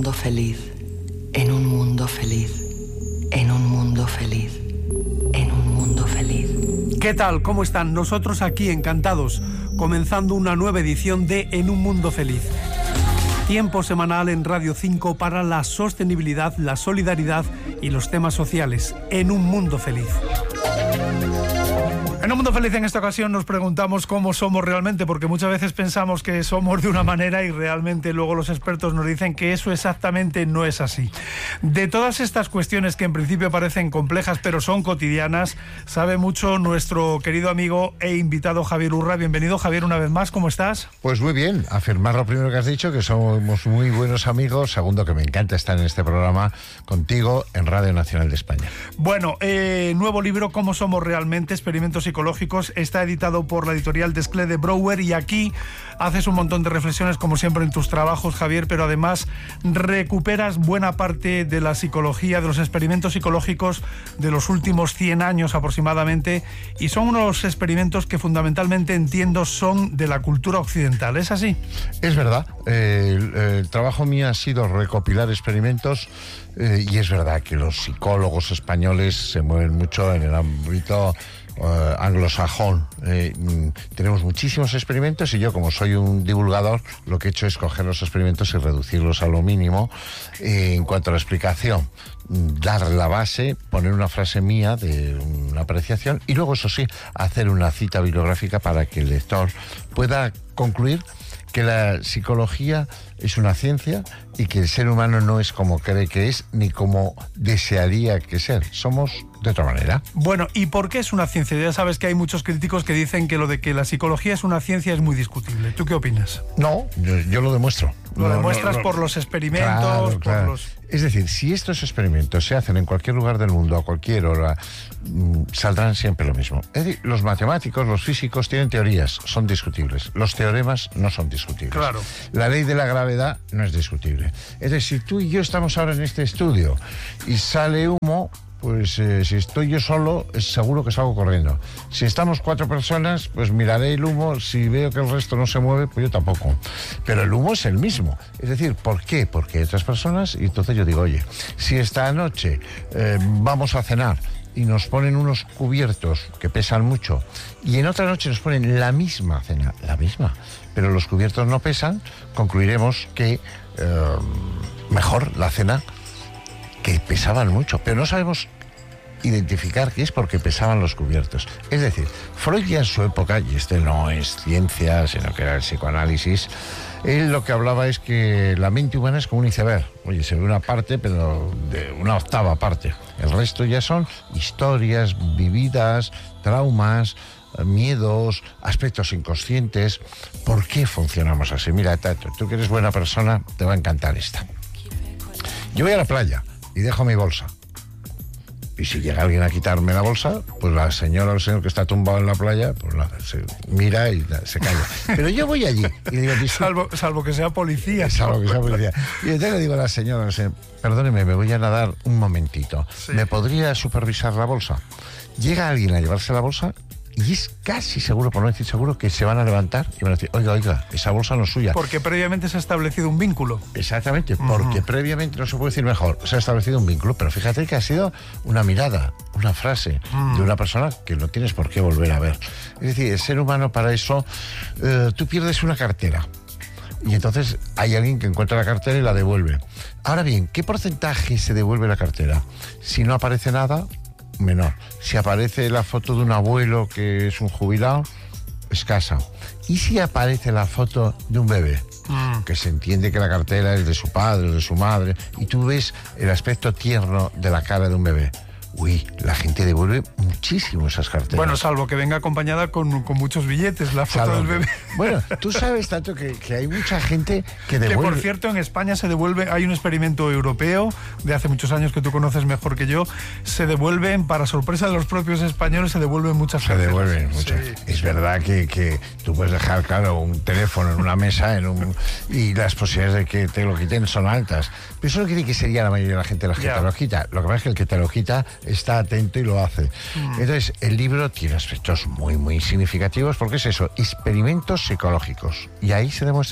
mundo feliz, en un mundo feliz, en un mundo feliz, en un mundo feliz. ¿Qué tal? ¿Cómo están? Nosotros aquí encantados, comenzando una nueva edición de En un mundo feliz. Tiempo semanal en Radio 5 para la sostenibilidad, la solidaridad y los temas sociales. En un mundo feliz. En un mundo feliz, en esta ocasión nos preguntamos cómo somos realmente, porque muchas veces pensamos que somos de una manera y realmente luego los expertos nos dicen que eso exactamente no es así. De todas estas cuestiones que en principio parecen complejas pero son cotidianas, sabe mucho nuestro querido amigo e invitado Javier Urra. Bienvenido, Javier, una vez más. ¿Cómo estás? Pues muy bien, afirmar lo primero que has dicho, que somos muy buenos amigos. Segundo, que me encanta estar en este programa contigo en Radio Nacional de España. Bueno, nuevo libro, ¿Cómo somos realmente? Experimentos psicológicos, está editado por la editorial Desclés de Brouwer, y aquí haces un montón de reflexiones, como siempre en tus trabajos, Javier, pero además recuperas buena parte de la psicología, de los experimentos psicológicos de los últimos 100 años aproximadamente, y son unos experimentos que fundamentalmente, entiendo, son de la cultura occidental. ¿Es así? Es verdad. El trabajo mío ha sido recopilar experimentos, y es verdad que los psicólogos españoles se mueven mucho en el ámbito anglosajón. Tenemos muchísimos experimentos y yo, como soy un divulgador, lo que he hecho es coger los experimentos y reducirlos a lo mínimo. En cuanto a la explicación, dar la base, poner una frase mía de una apreciación y luego, eso sí, hacer una cita bibliográfica para que el lector pueda concluir que la psicología es una ciencia y que el ser humano no es como cree que es ni como desearía que ser. Somos de otra manera. Bueno, ¿y por qué es una ciencia? Ya sabes que hay muchos críticos que dicen que lo de que la psicología es una ciencia es muy discutible. ¿Tú qué opinas? No, yo lo demuestro. Lo demuestras por los experimentos, claro. por los... Es decir, si estos experimentos se hacen en cualquier lugar del mundo, a cualquier hora, saldrán siempre lo mismo. Es decir, los matemáticos, los físicos tienen teorías, son discutibles. Los teoremas no son discutibles. Claro. La ley de la gravedad no es discutible. Es decir, si tú y yo estamos ahora en este estudio y sale humo, pues si estoy yo solo, es seguro que salgo corriendo. Si estamos 4 personas, pues miraré el humo. Si veo que el resto no se mueve, pues yo tampoco. Pero el humo es el mismo. Es decir, ¿por qué? Porque hay otras personas, y entonces yo digo, oye, si esta noche vamos a cenar y nos ponen unos cubiertos que pesan mucho, y en otra noche nos ponen la misma cena, la misma, pero los cubiertos no pesan, concluiremos que mejor la cena, que pesaban mucho, pero no sabemos identificar qué es porque pesaban los cubiertos. Es decir, Freud ya en su época, y este no es ciencia, sino que era el psicoanálisis, él lo que hablaba es que la mente humana es como un iceberg. Oye, se ve una parte, pero de una octava parte. El resto ya son historias vividas, traumas, miedos, aspectos inconscientes. ¿Por qué funcionamos así? Mira, Tato, tú que eres buena persona, te va a encantar esta. Yo voy a la playa y dejo mi bolsa. Y si llega alguien a quitarme la bolsa, pues la señora o el señor que está tumbado en la playa, pues se mira y se calla. Pero yo voy allí y digo... Salvo que sea policía. Salvo que sea policía. Y entonces le digo a la señora, perdóneme, me voy a nadar un momentito. Sí. ¿Me podría supervisar la bolsa? Llega alguien a llevarse la bolsa y es casi seguro, por no decir seguro, que se van a levantar y van a decir, oiga, esa bolsa no es suya. Porque previamente se ha establecido un vínculo. Exactamente, porque previamente, no se puede decir mejor, se ha establecido un vínculo, pero fíjate que ha sido una mirada, una frase de una persona que no tienes por qué volver a ver. Es decir, el ser humano, para eso, tú pierdes una cartera y entonces hay alguien que encuentra la cartera y la devuelve. Ahora bien, ¿qué porcentaje se devuelve la cartera? Si no aparece nada, menor. Si aparece la foto de un abuelo que es un jubilado, escasa. ¿Y si aparece la foto de un bebé? Que se entiende que la cartera es de su padre o de su madre, y tú ves el aspecto tierno de la cara de un bebé. Uy, la gente devuelve muchísimo esas carteras. Bueno, salvo que venga acompañada con muchos billetes, la foto del bebé. Bueno, tú sabes tanto que hay mucha gente que devuelve. Que, por cierto, en España se devuelve, hay un experimento europeo de hace muchos años que tú conoces mejor que yo, se devuelven, para sorpresa de los propios españoles, se devuelven muchas carteras. Se devuelven muchas. Sí. Es verdad que tú puedes dejar, claro, un teléfono en una mesa y las posibilidades de que te lo quiten son altas. Pero eso no quiere que sería la mayoría de la gente la que te lo quita. Lo que pasa es que el que te lo quita está atento y lo hace. Entonces, el libro tiene aspectos muy, muy significativos, porque es eso, experimentos psicológicos. Y ahí se demuestra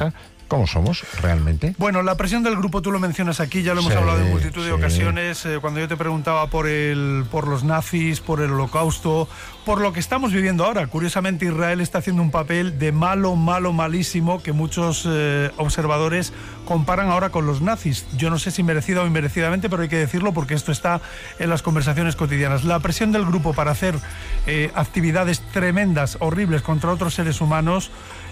¿Cómo somos realmente? Bueno, la presión del grupo, tú lo mencionas aquí, ya lo hemos hablado en multitud de ocasiones. Cuando yo te preguntaba por los nazis, por el Holocausto, por lo que estamos viviendo ahora. Curiosamente, Israel está haciendo un papel de malo, malísimo, que muchos observadores comparan ahora con los nazis. Yo no sé si merecida o inmerecidamente, pero hay que decirlo porque esto está en las conversaciones cotidianas. La presión del grupo para hacer actividades tremendas, horribles contra otros seres humanos,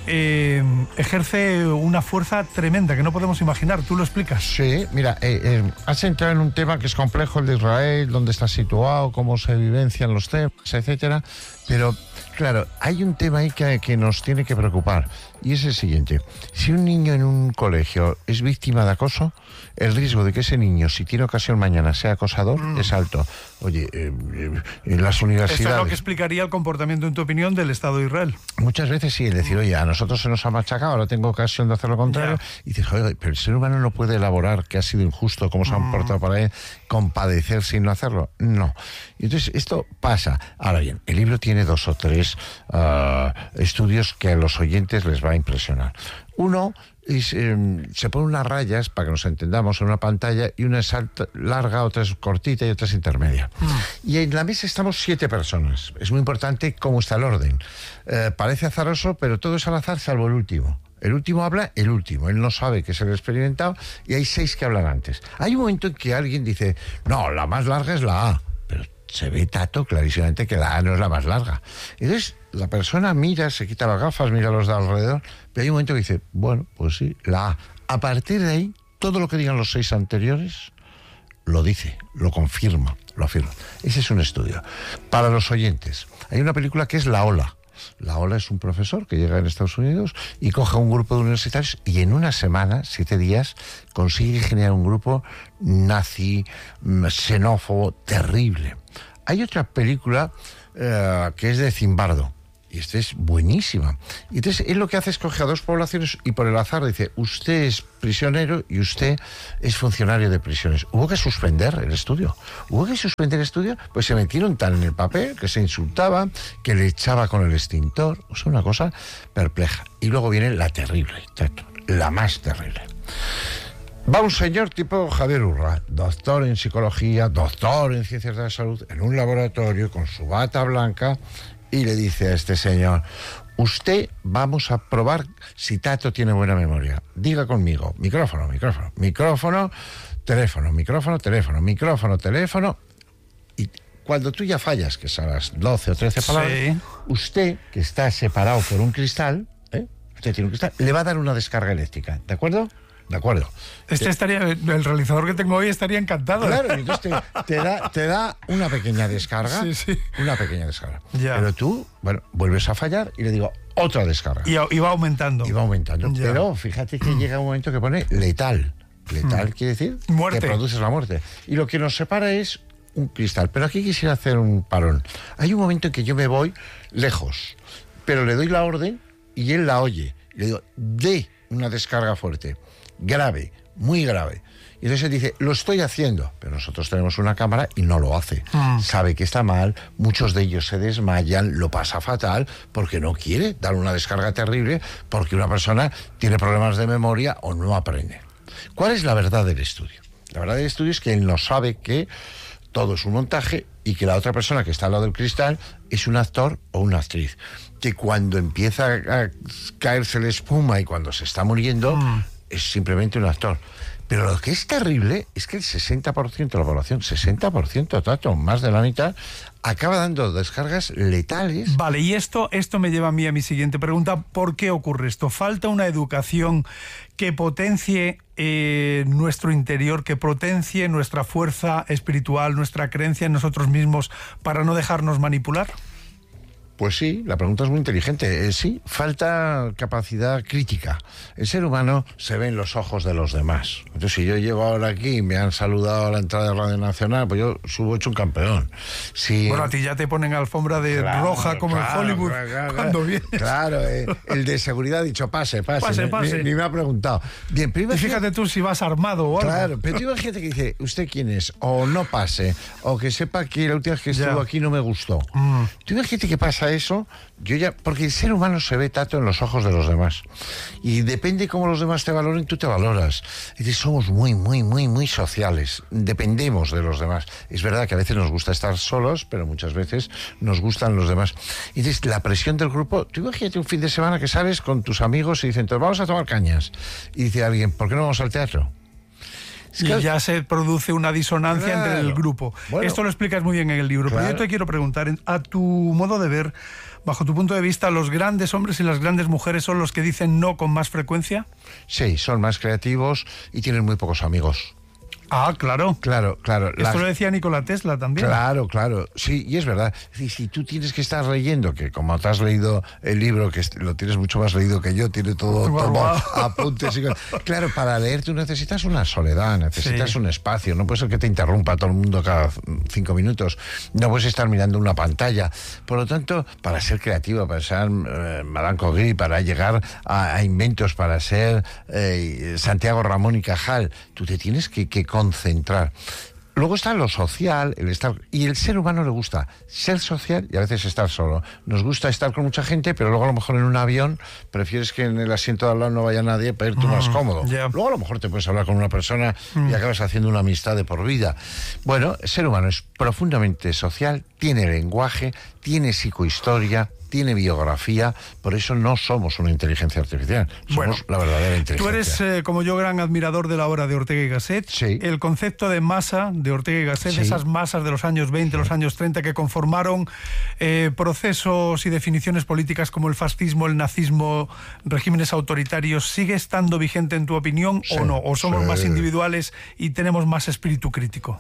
ejerce una fuerza tremenda que no podemos imaginar. ¿Tú lo explicas? Sí, mira, has entrado en un tema que es complejo, el de Israel, dónde está situado, cómo se vivencian los temas, etcétera, pero claro, hay un tema ahí que nos tiene que preocupar, y es el siguiente: si un niño en un colegio es víctima de acoso, el riesgo de que ese niño, si tiene ocasión mañana, sea acosador es alto. Oye, en las universidades... Esto es lo que explicaría el comportamiento, en tu opinión, del Estado de Israel. Muchas veces sí, es decir, oye, a nosotros se nos ha machacado, ahora tengo ocasión de hacer lo contrario, y dices, oye, pero el ser humano no puede elaborar que ha sido injusto, cómo se han portado para él, compadecer sin no hacerlo. No. Y entonces esto pasa. Ahora bien, el libro tiene 2 o 3 estudios que a los oyentes les va a impresionar. Uno es, se ponen unas rayas, para que nos entendamos, en una pantalla, y una es larga, otra es cortita y otra es intermedia. Y en la mesa estamos 7 personas. Es muy importante cómo está el orden. Parece azaroso, pero todo es al azar salvo el último. El último habla el último, él no sabe que es el experimentado, y hay 6 que hablan antes. Hay un momento en que alguien dice, no, la más larga es la A, pero se ve, Tato, clarísimamente que la A no es la más larga. Entonces la persona mira, se quita las gafas, mira a los de alrededor, pero hay un momento que dice, bueno, pues sí, la A. A partir de ahí, todo lo que digan los 6 anteriores lo dice, lo confirma, lo afirma. Ese es un estudio. Para los oyentes, hay una película que es La Ola. La Ola es un profesor que llega en Estados Unidos y coge un grupo de universitarios y en una semana, 7 días, consigue generar un grupo nazi, xenófobo, terrible. Hay otra película que es de Zimbardo, y esta es buenísima. Y entonces él lo que hace es coger a 2 poblaciones y por el azar dice, usted es prisionero y usted es funcionario de prisiones. Hubo que suspender el estudio. Pues se metieron tan en el papel que se insultaba, que le echaba con el extintor. O sea, una cosa perpleja. Y luego viene la terrible, la más terrible. Va un señor tipo Javier Urra, doctor en psicología, doctor en ciencias de la salud, en un laboratorio con su bata blanca, y le dice a este señor, usted, vamos a probar si Tato tiene buena memoria. Diga conmigo, micrófono, teléfono. Y cuando tú ya fallas, que son las 12 o 13 palabras, sí, usted, que está separado por un cristal, usted tiene un cristal, le va a dar una descarga eléctrica, ¿de acuerdo? De acuerdo. El realizador que tengo hoy estaría encantado. Claro, entonces te da una pequeña descarga. Sí. Una pequeña descarga. Ya. Pero tú, vuelves a fallar y le digo otra descarga. Y va aumentando. Ya. Pero fíjate que llega un momento que pone letal. Letal quiere decir muerte. Que produces la muerte. Y lo que nos separa es un cristal. Pero aquí quisiera hacer un parón. Hay un momento en que yo me voy lejos, pero le doy la orden y él la oye. Le digo, dé una descarga fuerte. Grave, muy grave. Y entonces él dice, lo estoy haciendo, pero nosotros tenemos una cámara y no lo hace. Sabe que está mal, muchos de ellos se desmayan, lo pasa fatal, porque no quiere dar una descarga terrible, porque una persona tiene problemas de memoria o no aprende. ¿Cuál es la verdad del estudio? La verdad del estudio es que él no sabe que todo es un montaje y que la otra persona que está al lado del cristal es un actor o una actriz. Que cuando empieza a caerse la espuma y cuando se está muriendo... es simplemente un actor. Pero lo que es terrible es que el 60% de la población, 60%, Tato, más de la mitad, acaba dando descargas letales. Vale, y esto me lleva a mí a mi siguiente pregunta. ¿Por qué ocurre esto? ¿Falta una educación que potencie nuestro interior, que potencie nuestra fuerza espiritual, nuestra creencia en nosotros mismos para no dejarnos manipular? Pues sí, la pregunta es muy inteligente. Sí, falta capacidad crítica. El ser humano se ve en los ojos de los demás. Entonces, si yo llego ahora aquí y me han saludado a la entrada de Radio Nacional, pues yo subo hecho un campeón. Si... Bueno, a ti ya te ponen alfombra de roja como en Hollywood cuando vienes. Claro, el de seguridad ha dicho pase. Ni me ha preguntado. Bien, pero y fíjate tú si vas armado o algo. Claro, pero tú imagínate que dice, ¿usted quién es? O no pase, o que sepa que la última vez que estuvo aquí no me gustó. Tú imagínate que pasa pasa eso, porque el ser humano se ve tanto en los ojos de los demás. Y depende cómo los demás te valoren, tú te valoras. Es decir, somos muy sociales. Dependemos de los demás. Es verdad que a veces nos gusta estar solos, pero muchas veces nos gustan los demás. Y entonces, la presión del grupo, tú imagínate un fin de semana que sales con tus amigos y dicen, entonces vamos a tomar cañas. Y dice alguien, ¿por qué no vamos al teatro? Y ya se produce una disonancia entre el grupo. Bueno, esto lo explicas muy bien en el libro. Claro. Pero yo te quiero preguntar, a tu modo de ver, bajo tu punto de vista, ¿los grandes hombres y las grandes mujeres son los que dicen no con más frecuencia? Sí, son más creativos y tienen muy pocos amigos. Ah, claro. Claro. Esto lo decía Nikola Tesla también. Claro. Sí, y es verdad. Es decir, si tú tienes que estar leyendo, que como te has leído el libro, que lo tienes mucho más leído que yo, tiene todo apuntes. Claro, para leer tú necesitas una soledad, necesitas un espacio. No puede ser que te interrumpa todo el mundo cada 5 minutos. No puedes estar mirando una pantalla. Por lo tanto, para ser creativo, para ser Madame Curie, para llegar a inventos, para ser Santiago Ramón y Cajal, tú te tienes que concentrar. Luego está lo social, el estar... Y el ser humano le gusta ser social y a veces estar solo. Nos gusta estar con mucha gente, pero luego a lo mejor en un avión prefieres que en el asiento de al lado no vaya nadie para irte más cómodo. Yeah. Luego a lo mejor te puedes hablar con una persona y acabas haciendo una amistad de por vida. Bueno, el ser humano es profundamente social, tiene lenguaje, tiene psicohistoria, tiene biografía, por eso no somos una inteligencia artificial, somos la verdadera inteligencia. Tú eres, como yo, gran admirador de la obra de Ortega y Gasset. Sí. El concepto de masa de Ortega y Gasset, sí, esas masas de los años 20, los años 30, que conformaron procesos y definiciones políticas como el fascismo, el nazismo, regímenes autoritarios, ¿sigue estando vigente en tu opinión o no? ¿O somos más individuales y tenemos más espíritu crítico?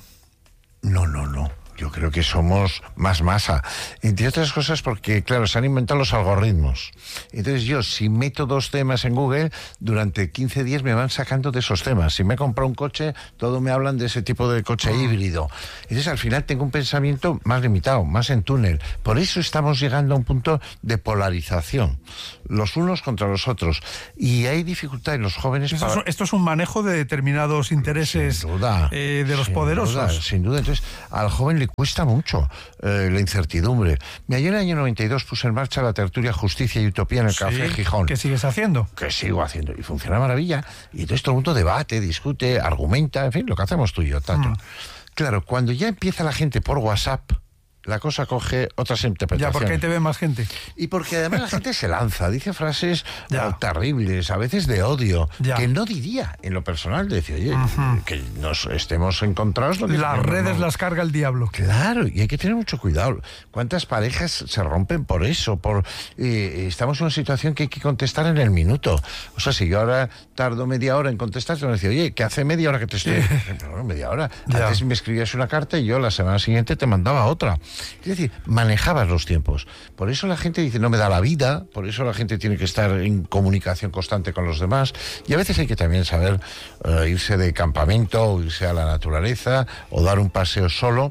No. Yo creo que somos más masa. Entre otras cosas porque, claro, se han inventado los algoritmos. Entonces yo, si meto 2 temas en Google, durante 15 días me van sacando de esos temas. Si me he comprado un coche, todo me hablan de ese tipo de coche híbrido. Entonces al final tengo un pensamiento más limitado, más en túnel. Por eso estamos llegando a un punto de polarización. Los unos contra los otros. Y hay dificultad en los jóvenes Esto es un manejo de determinados intereses de los poderosos. Sin duda. Entonces al joven le cuesta mucho la incertidumbre. Ayer en el año 92 puse en marcha la tertulia Justicia y Utopía en el Café Gijón. ¿Qué sigues haciendo? Que sigo haciendo. Y funciona maravilla. Y entonces todo el mundo debate, discute, argumenta, en fin, lo que hacemos tú y yo, Tato. Claro, cuando ya empieza la gente por WhatsApp, la cosa coge otras interpretaciones. Ya, porque ahí te ve más gente. Y porque además la gente se lanza, dice frases terribles, a veces de odio, que no diría en lo personal. Decía, oye, que nos estemos encontrados. Las redes las carga el diablo. Claro, y hay que tener mucho cuidado. ¿Cuántas parejas se rompen por eso? Estamos en una situación que hay que contestar en el minuto. O sea, si yo ahora tardo media hora en contestar, te van a decir, oye, que hace media hora que te estoy... Pero media hora. Antes me escribías una carta y yo la semana siguiente te mandaba otra. Es decir, manejabas los tiempos. Por eso la gente dice, no me da la vida, por eso la gente tiene que estar en comunicación constante con los demás. Y a veces hay que también saber irse de campamento, o irse a la naturaleza, o dar un paseo solo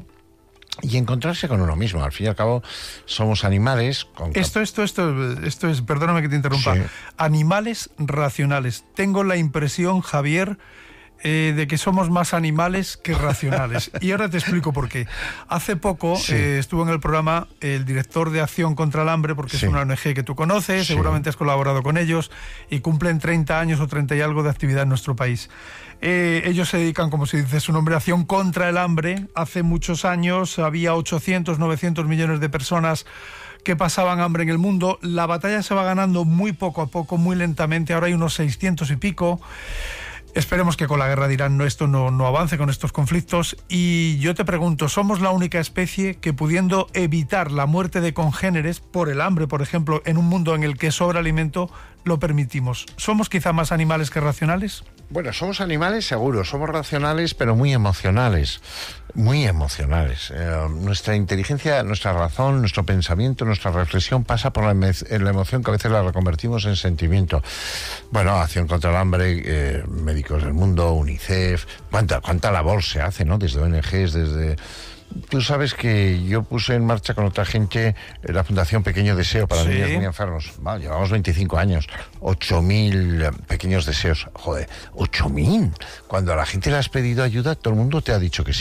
y encontrarse con uno mismo. Al fin y al cabo, somos animales... Esto es, perdóname que te interrumpa, animales racionales. Tengo la impresión, Javier, de que somos más animales que racionales. Y ahora te explico por qué. Hace poco estuvo en el programa el director de Acción contra el Hambre, porque es una ONG que tú conoces, seguramente has colaborado con ellos, y cumplen 30 años o 30 y algo de actividad en nuestro país. Ellos se dedican, como se dice su nombre, a Acción contra el Hambre. Hace muchos años había 800, 900 millones de personas que pasaban hambre en el mundo. La batalla se va ganando muy poco a poco, muy lentamente. Ahora hay unos 600 y pico. Esperemos que con la guerra de Irán esto no avance con estos conflictos. Y yo te pregunto, ¿somos la única especie que, pudiendo evitar la muerte de congéneres por el hambre, por ejemplo, en un mundo en el que sobra alimento, lo permitimos? ¿Somos quizá más animales que racionales? Bueno, somos animales seguros, somos racionales, pero muy emocionales. Muy emocionales. Nuestra inteligencia, nuestra razón, nuestro pensamiento, nuestra reflexión pasa por la emoción, que a veces la reconvertimos en sentimiento. Bueno, Acción contra el Hambre, Médicos del Mundo, UNICEF, cuánta labor se hace, ¿no? Desde ONGs, desde... Tú sabes que yo puse en marcha con otra gente la Fundación Pequeño Deseo para niños muy enfermos. Vale, llevamos 25 años, 8.000 pequeños deseos. Joder, 8.000. Cuando a la gente le has pedido ayuda, todo el mundo te ha dicho que sí.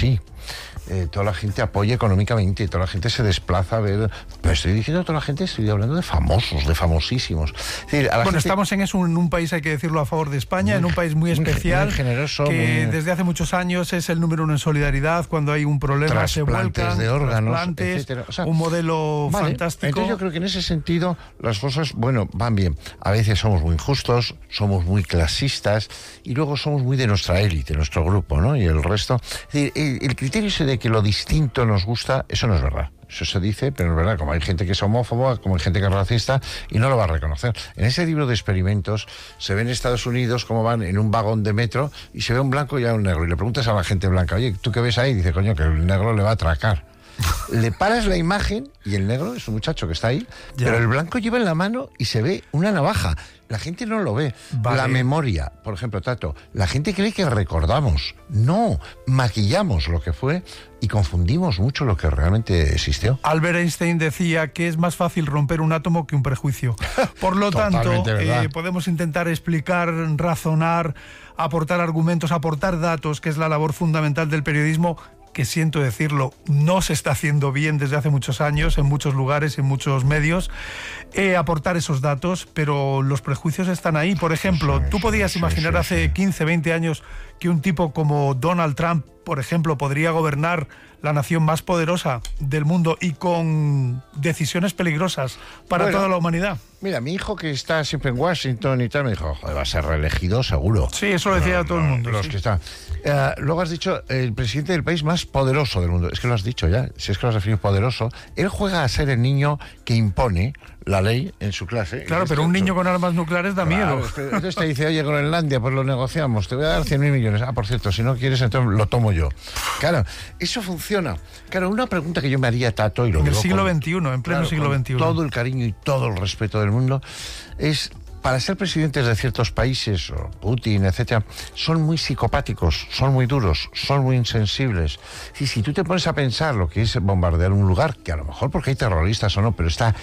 toda la gente apoya económicamente, toda la gente se desplaza a ver. Pero estoy diciendo toda la gente, estoy hablando de famosos, de famosísimos. Es decir, bueno, gente... estamos en eso, en un país, hay que decirlo, a favor de España, en un país muy especial, muy generoso, que desde hace muchos años es el número 1 en solidaridad. Cuando hay un problema se vuelcan, de órganos, trasplantes, etcétera. O sea, un modelo fantástico. Entonces yo creo que en ese sentido las cosas, bueno, van bien. A veces somos muy injustos, somos muy clasistas y luego somos muy de nuestra élite, nuestro grupo, ¿no? Y el resto. Es decir, el criterio ese de que lo distinto nos gusta, eso no es verdad. Eso se dice, pero es verdad, como hay gente que es homófoba, como hay gente que es racista, y no lo va a reconocer. En ese libro de experimentos se ve en Estados Unidos cómo van en un vagón de metro y se ve un blanco y a un negro. Y le preguntas a la gente blanca, oye, ¿tú qué ves ahí? Y dice, coño, que el negro le va a atracar. Le paras la imagen y el negro es un muchacho que está ahí, pero el blanco lleva en la mano y se ve una navaja. La gente no lo ve. Vale. La memoria, por ejemplo, Tato, la gente cree que recordamos. No, maquillamos lo que fue y confundimos mucho lo que realmente existió. Albert Einstein decía que es más fácil romper un átomo que un prejuicio. Por lo tanto, podemos intentar explicar, razonar, aportar argumentos, aportar datos, que es la labor fundamental del periodismo, que siento decirlo, no se está haciendo bien desde hace muchos años, en muchos lugares, en muchos medios, aportar esos datos, pero los prejuicios están ahí. Por ejemplo, tú podías imaginar hace 15, 20 años que un tipo como Donald Trump, por ejemplo, podría gobernar la nación más poderosa del mundo y con decisiones peligrosas para toda la humanidad. Mira, mi hijo, que está siempre en Washington y tal, me dijo, joder, va a ser reelegido seguro. Sí, eso lo decía todo el mundo. Los que están. Luego has dicho, el presidente del país más poderoso del mundo. Es que lo has dicho ya, si es que lo has definido poderoso. Él juega a ser el niño que impone la ley en su clase. Claro, pero un niño con armas nucleares da miedo. Entonces te dice, oye, Groenlandia, pues lo negociamos, te voy a dar 100.000 millones. Ah, por cierto, si no quieres, entonces lo tomo yo. Claro, eso funciona. Claro, una pregunta que yo me haría, Tato, y lo digo en el siglo XXI, en pleno siglo XXI. Todo el cariño y todo el respeto del mundo, es... Para ser presidentes de ciertos países, o Putin, etcétera, son muy psicopáticos, son muy duros, son muy insensibles. Y si tú te pones a pensar lo que es bombardear un lugar, que a lo mejor porque hay terroristas o no, pero está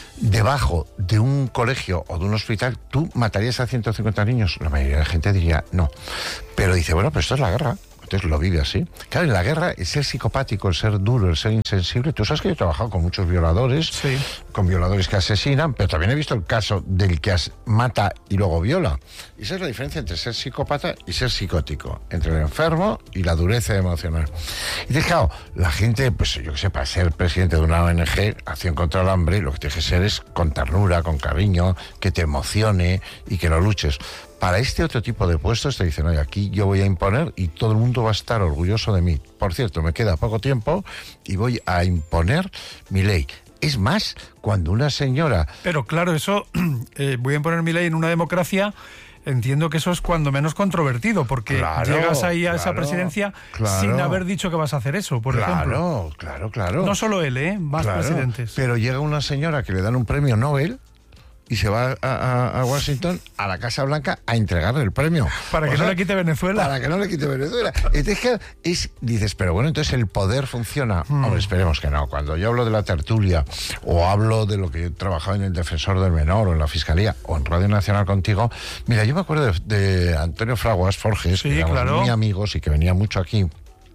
debajo de un colegio o de un hospital, ¿tú matarías a 150 niños? La mayoría de la gente diría no. Pero dice, bueno, pero esto es la guerra. Entonces lo vive así. Claro, en la guerra, el ser psicopático, el ser duro, el ser insensible. Tú sabes que yo he trabajado con muchos violadores, con violadores que asesinan, pero también he visto el caso del que mata y luego viola. Y esa es la diferencia entre ser psicópata y ser psicótico, entre el enfermo y la dureza emocional. Y claro, la gente, pues yo que sé, para ser presidente de una ONG, Acción contra el Hambre, lo que tienes que ser es con ternura, con cariño, que te emocione y que lo luches. Para este otro tipo de puestos te dicen, oye, aquí yo voy a imponer y todo el mundo va a estar orgulloso de mí. Por cierto, me queda poco tiempo y voy a imponer mi ley. Es más, cuando una señora... Pero claro, eso, voy a imponer mi ley en una democracia... Entiendo que eso es cuando menos controvertido, porque llegas ahí a esa presidencia sin haber dicho que vas a hacer eso, por ejemplo. Claro. No solo él, más presidentes. Pero llega una señora que le dan un premio Nobel y se va a Washington, a la Casa Blanca, a entregarle el premio. Para que no le quite Venezuela. Para que no le quite Venezuela. Entonces, dices, pero bueno, entonces el poder funciona. Hombre, esperemos que no. Cuando yo hablo de la tertulia, o hablo de lo que yo he trabajado en el Defensor del Menor, o en la Fiscalía, o en Radio Nacional contigo, mira, yo me acuerdo de Antonio Fraguas Forges, que éramos muy amigos y que venía mucho aquí,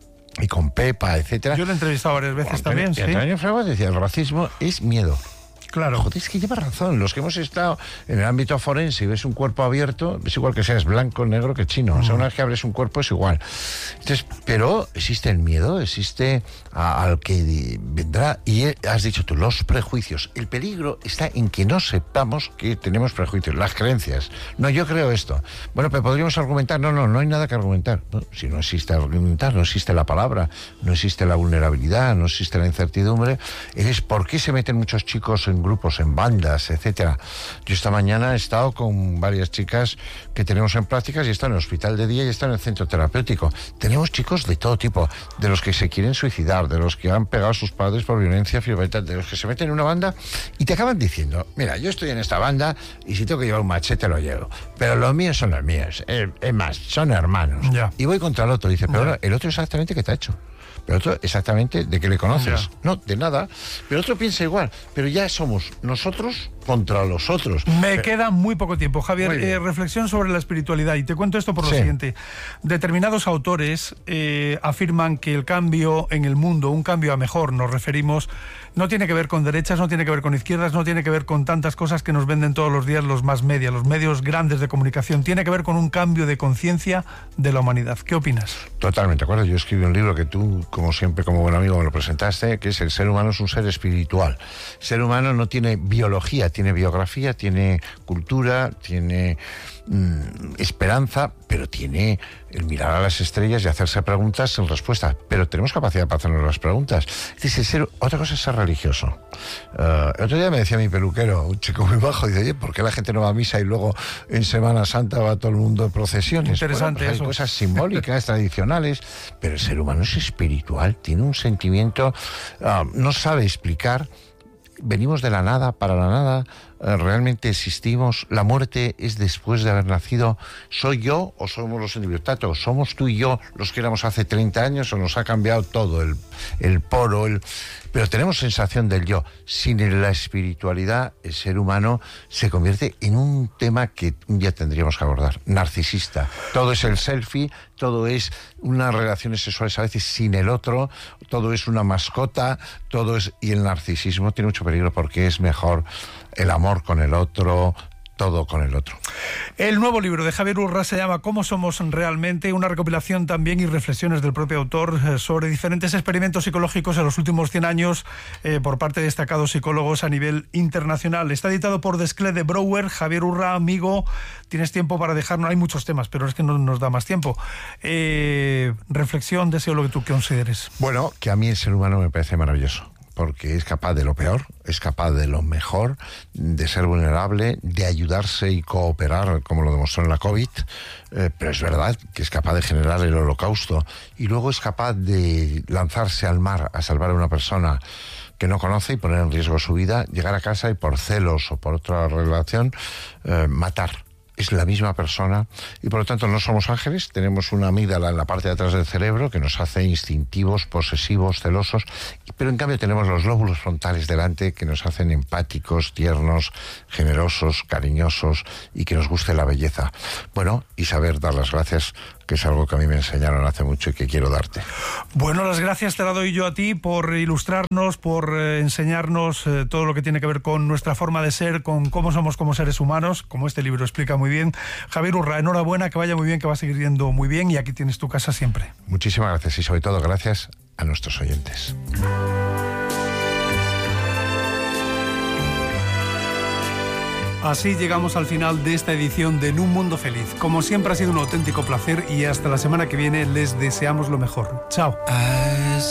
y con Pepa, etcétera. Yo lo he entrevistado varias veces también, sí. Antonio Fraguas decía, el racismo es miedo. Claro. Joder, es que lleva razón. Los que hemos estado en el ámbito forense y ves un cuerpo abierto, es igual que seas blanco, negro que chino. O sea, una vez que abres un cuerpo es igual. Entonces, pero existe el miedo, existe al que vendrá. Y has dicho tú, los prejuicios. El peligro está en que no sepamos que tenemos prejuicios, las creencias. No, yo creo esto. Bueno, pero podríamos argumentar. No hay nada que argumentar. No, si no existe argumentar, no existe la palabra, no existe la vulnerabilidad, no existe la incertidumbre. Es por qué se meten muchos chicos en grupos, en bandas, etcétera. Yo esta mañana he estado con varias chicas que tenemos en prácticas y están en el hospital de día y están en el centro terapéutico. Tenemos chicos de todo tipo, de los que se quieren suicidar, de los que han pegado a sus padres por violencia violenta, de los que se meten en una banda y te acaban diciendo, mira, yo estoy en esta banda y si tengo que llevar un machete lo llevo, pero los míos son los míos, es más, son hermanos. Y voy contra el otro, dice, pero ahora, el otro exactamente qué te ha hecho. Pero otro exactamente de que le conoces. No, de nada. Pero otro piensa igual. Pero ya somos nosotros contra los otros. Me queda muy poco tiempo, Javier. Reflexión sobre la espiritualidad. Y te cuento esto por lo siguiente. Determinados autores afirman que el cambio en el mundo, un cambio a mejor, nos referimos, no tiene que ver con derechas, no tiene que ver con izquierdas, no tiene que ver con tantas cosas que nos venden todos los días los más media, los medios grandes de comunicación. Tiene que ver con un cambio de conciencia de la humanidad. ¿Qué opinas? Totalmente de acuerdo. Yo escribí un libro que tú, como siempre, como buen amigo, me lo presentaste, que es El ser humano es un ser espiritual. El ser humano no tiene biología, tiene biografía, tiene cultura, tiene esperanza, pero tiene el mirar a las estrellas y hacerse preguntas sin respuesta. Pero tenemos capacidad para hacernos las preguntas. Otra cosa es ser religioso. El otro día me decía mi peluquero, un chico muy bajo, dice, oye, ¿por qué la gente no va a misa y luego en Semana Santa va todo el mundo de procesiones? Interesante. Bueno, pues hay cosas simbólicas, tradicionales, pero el ser humano es espiritual, tiene un sentimiento, no sabe explicar. Venimos de la nada para la nada, realmente existimos, la muerte es después de haber nacido. ¿Soy yo o somos los individuos? Tato, ¿somos tú y yo los que éramos hace 30 años o nos ha cambiado todo, el poro, pero tenemos sensación del yo? Sin la espiritualidad, el ser humano se convierte en un tema que un día tendríamos que abordar, narcisista. Todo es el selfie, todo es unas relaciones sexuales a veces sin el otro, todo es una mascota, y el narcisismo tiene mucho peligro porque es mejor el amor con el otro, todo con el otro. El nuevo libro de Javier Urra se llama ¿Cómo somos realmente?, una recopilación también y reflexiones del propio autor sobre diferentes experimentos psicológicos en los últimos 100 años por parte de destacados psicólogos a nivel internacional. Está editado por Desclés de Brouwer. Javier Urra, amigo, tienes tiempo para dejarnos, hay muchos temas, pero es que no nos da más tiempo. Reflexión, deseo lo que tú consideres. Bueno, que a mí el ser humano me parece maravilloso, porque es capaz de lo peor, es capaz de lo mejor, de ser vulnerable, de ayudarse y cooperar, como lo demostró en la COVID, pero es verdad que es capaz de generar el holocausto y luego es capaz de lanzarse al mar a salvar a una persona que no conoce y poner en riesgo su vida, llegar a casa y por celos o por otra relación matar. Es la misma persona y por lo tanto no somos ángeles, tenemos una amígdala en la parte de atrás del cerebro que nos hace instintivos, posesivos, celosos, pero en cambio tenemos los lóbulos frontales delante que nos hacen empáticos, tiernos, generosos, cariñosos y que nos guste la belleza. Bueno, y saber dar las gracias, que es algo que a mí me enseñaron hace mucho y que quiero darte. Bueno, las gracias te las doy yo a ti por ilustrarnos, por enseñarnos todo lo que tiene que ver con nuestra forma de ser, con cómo somos como seres humanos, como este libro explica muy bien. Javier Urra, enhorabuena, que vaya muy bien, que va a seguir yendo muy bien y aquí tienes tu casa siempre. Muchísimas gracias y sobre todo gracias a nuestros oyentes. Así llegamos al final de esta edición de En un Mundo Feliz. Como siempre ha sido un auténtico placer y hasta la semana que viene les deseamos lo mejor. Chao.